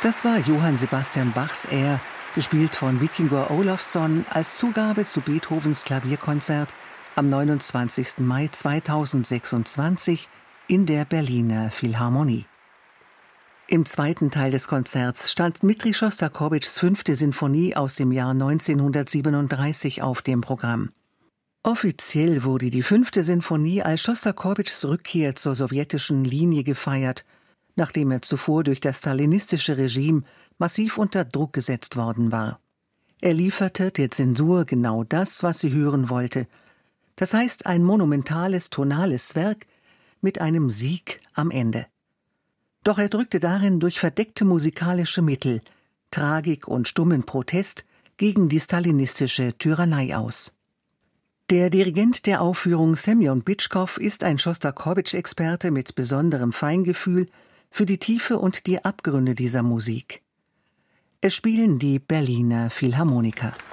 Das war Johann Sebastian Bachs Air, gespielt von Víkingur Ólafsson als Zugabe zu Beethovens Klavierkonzert am 29. Mai 2026 in der Berliner Philharmonie. Im zweiten Teil des Konzerts stand Dmitri Schostakowitschs 5. Sinfonie aus dem Jahr 1937 auf dem Programm. Offiziell wurde die 5. Sinfonie als Schostakowitschs Rückkehr zur sowjetischen Linie gefeiert, nachdem er zuvor durch das stalinistische Regime massiv unter Druck gesetzt worden war. Er lieferte der Zensur genau das, was sie hören wollte. Das heißt, ein monumentales, tonales Werk mit einem Sieg am Ende. Doch er drückte darin durch verdeckte musikalische Mittel Tragik und stummen Protest gegen die stalinistische Tyrannei aus. Der Dirigent der Aufführung, Semjon Bitschkow, ist ein Schostakowitsch-Experte mit besonderem Feingefühl für die Tiefe und die Abgründe dieser Musik. Es spielen die Berliner Philharmoniker.